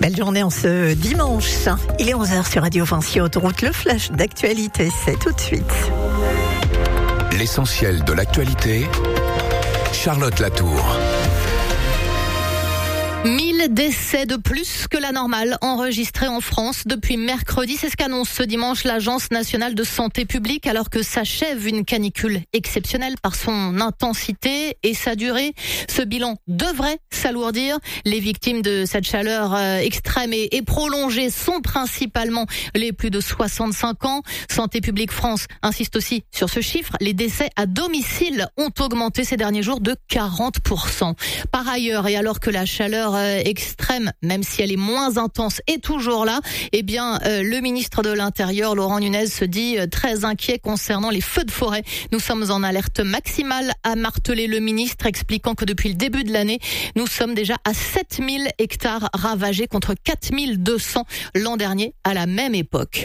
Belle journée en ce dimanche. Il est 11h sur Radio Vinci Autoroute. Le flash d'actualité, c'est tout de suite. L'essentiel de l'actualité, Charlotte Latour. 1000 décès de plus que la normale enregistrés en France depuis mercredi. C'est ce qu'annonce ce dimanche l'Agence nationale de santé publique alors que s'achève une canicule exceptionnelle par son intensité et sa durée. Ce bilan devrait s'alourdir. Les victimes de cette chaleur extrême et prolongée sont principalement les plus de 65 ans. Santé publique France insiste aussi sur ce chiffre. Les décès à domicile ont augmenté ces derniers jours de 40%. Par ailleurs, et alors que la chaleur extrême, même si elle est moins intense, est toujours là, eh bien, le ministre de l'Intérieur, Laurent Nunez, se dit très inquiet concernant les feux de forêt. Nous sommes en alerte maximale, a martelé le ministre, expliquant que depuis le début de l'année, nous sommes déjà à 7000 hectares ravagés contre 4200 l'an dernier à la même époque.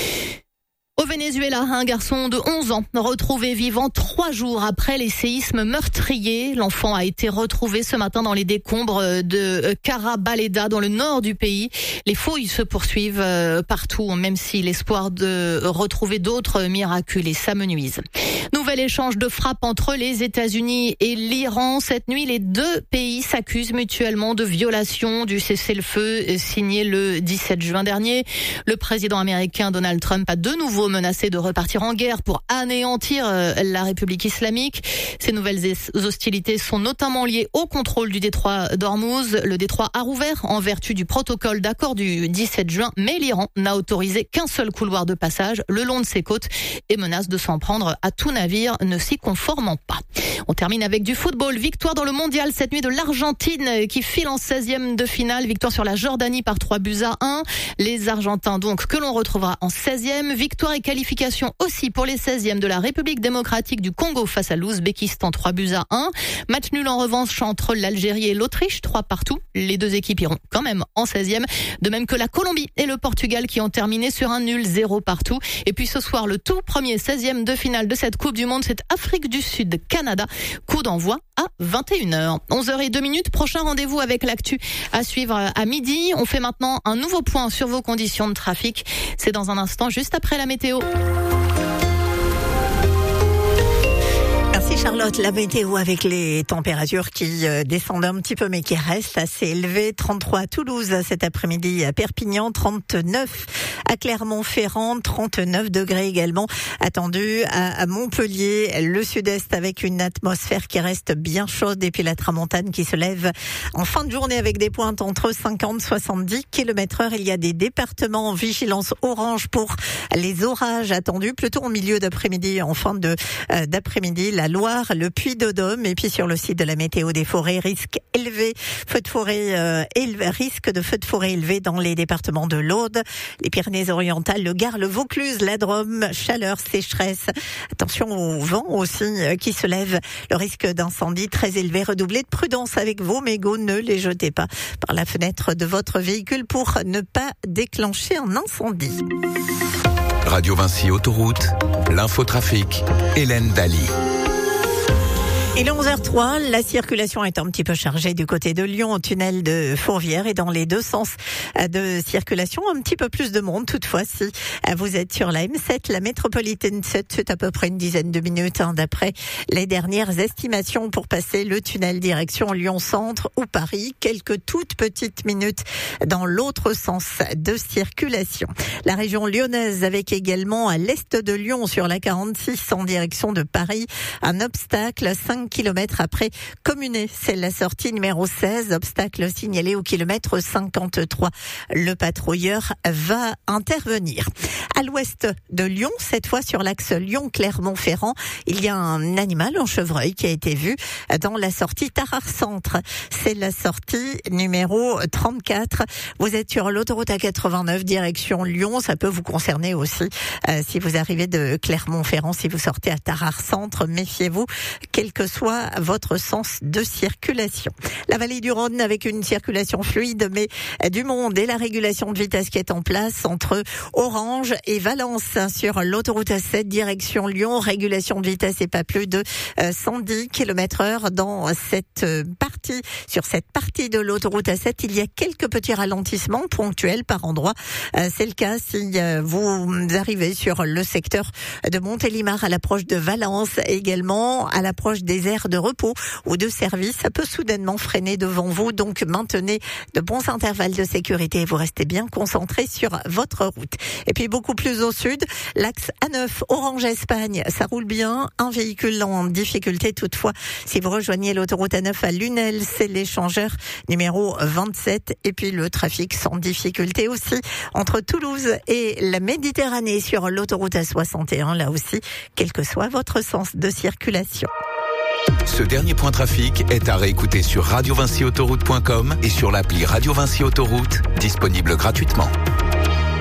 Au Venezuela, un garçon de 11 ans retrouvé vivant 3 jours après les séismes meurtriers. L'enfant a été retrouvé ce matin dans les décombres de Carabaleda, dans le nord du pays. Les fouilles se poursuivent partout, même si l'espoir de retrouver d'autres miraculés s'amenuise. Nouvel échange de frappes entre les États-Unis et l'Iran. Cette nuit, les deux pays s'accusent mutuellement de violation du cessez-le-feu signé le 17 juin dernier. Le président américain Donald Trump a de nouveau menacé de repartir en guerre pour anéantir la République islamique. Ces nouvelles hostilités sont notamment liées au contrôle du détroit d'Ormuz. Le détroit a rouvert en vertu du protocole d'accord du 17 juin, mais l'Iran n'a autorisé qu'un seul couloir de passage le long de ses côtes et menace de s'en prendre à tout navire ne s'y conformant pas. On termine avec du football. Victoire dans le mondial cette nuit de l'Argentine qui file en 16e de finale. Victoire sur la Jordanie par 3-1. Les Argentins donc que l'on retrouvera en 16e. Victoire et qualification aussi pour les 16e de la République démocratique du Congo face à l'Ouzbékistan 3-1. Match nul en revanche entre l'Algérie et l'Autriche 3-2. Les deux équipes iront quand même en 16e. De même que la Colombie et le Portugal qui ont terminé sur un nul 0-0. Et puis ce soir, le tout premier 16e de finale de cette Coupe du Monde, c'est Afrique du Sud-Canada. Coup d'envoi à 21h. 11h02. Prochain rendez-vous avec l'actu à suivre à midi. On fait maintenant un nouveau point sur vos conditions de trafic. C'est dans un instant, juste après la météo. Merci Charlotte. La météo avec les températures qui descendent un petit peu mais qui restent assez élevées. 33 à Toulouse cet après-midi, à Perpignan, 39 à Clermont-Ferrand, 39 degrés également attendus à Montpellier, le sud-est avec une atmosphère qui reste bien chaude et puis la tramontane qui se lève en fin de journée avec des pointes entre 50 et 70 km/h. Il y a des départements en vigilance orange pour les orages attendus plutôt en milieu d'après-midi, en fin d'après-midi. La Loire, le Puy-de-Dôme et puis sur le site de la météo des forêts, risque élevé, feu de forêt risque de feu de forêt élevé dans les départements de l'Aude, les Pyrénées-Orientales, le Gard, le Vaucluse, la Drôme, chaleur, sécheresse. Attention au vent aussi qui se lève, le risque d'incendie très élevé. Redoublez de prudence avec vos mégots, ne les jetez pas par la fenêtre de votre véhicule pour ne pas déclencher un incendie. Radio Vinci Autoroute, l'infotrafic, Hélène Daly. Il est 11h03, la circulation est un petit peu chargée du côté de Lyon au tunnel de Fourvière et dans les deux sens de circulation, un petit peu plus de monde toutefois si vous êtes sur la M7, la métropolitaine 7, c'est à peu près une dizaine de minutes d'après les dernières estimations pour passer le tunnel direction Lyon-Centre ou Paris, quelques toutes petites minutes dans l'autre sens de circulation. La région lyonnaise avec également à l'est de Lyon sur la 46 en direction de Paris, un obstacle 5 km après Communé. C'est la sortie numéro 16, obstacle signalé au kilomètre 53. Le patrouilleur va intervenir. À l'ouest de Lyon, cette fois sur l'axe Lyon-Clermont-Ferrand, il y a un animal, un chevreuil, qui a été vu dans la sortie Tarare-Centre. C'est la sortie numéro 34. Vous êtes sur l'autoroute A89 direction Lyon. Ça peut vous concerner aussi si vous arrivez de Clermont-Ferrand, si vous sortez à Tarare-Centre. Méfiez-vous, quel que soit votre sens de circulation. La vallée du Rhône avec une circulation fluide, mais du monde et la régulation de vitesse qui est en place entre Orange et Valence sur l'autoroute A7 direction Lyon. Régulation de vitesse et pas plus de 110 km/h dans cette partie. Sur cette partie de l'autoroute A7, il y a quelques petits ralentissements ponctuels par endroit. C'est le cas si vous arrivez sur le secteur de Montélimar à l'approche de Valence, également à l'approche des aires de repos ou de service. Ça peut soudainement freiner devant vous, donc maintenez de bons intervalles de sécurité et vous restez bien concentré sur votre route. Et puis beaucoup plus au sud, l'axe A9 Orange-Espagne, ça roule bien. Un véhicule en difficulté toutefois. Si vous rejoignez l'autoroute A9 à Lunel, c'est l'échangeur numéro 27. Et puis le trafic sans difficulté aussi entre Toulouse et la Méditerranée sur l'autoroute A61. Là aussi, quel que soit votre sens de circulation. Ce dernier point trafic est à réécouter sur radiovincyautoroute.com et sur l'appli Radio Vinci Autoroute, disponible gratuitement.